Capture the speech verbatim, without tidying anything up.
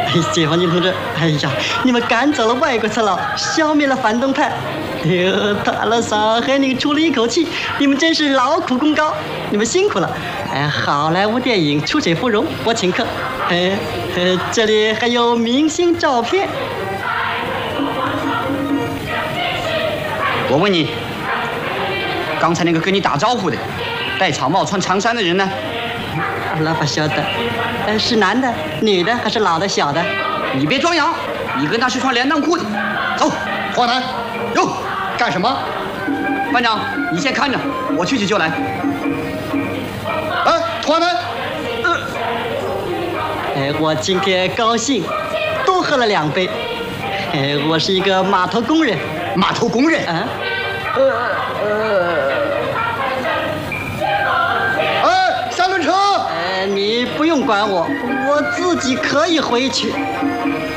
解放军同志，哎呀，你们赶走了外国贼佬，消灭了反动派，哎呦，打了上海你出了一口气，你们真是劳苦功高，你们辛苦了。哎，好莱坞电影《出水芙蓉》，我请客。哎，呃，这里还有明星照片。 我问你，刚才那个跟你打招呼的，戴草帽、穿长衫的人呢？ 那不晓得，呃，是男的、女的还是老的、小的？ 你别装洋，你跟他是穿连裆裤的。走， 华南，哟，干什么？ 班长，你先看着，我去去就来。 哎，华南， 呃，哎，我今天高兴，多喝了两杯。哎，我是一个码头工人。 码头工人？ 啊？呃呃。 哎，三轮车！ 呃，你不用管我，我自己可以回去。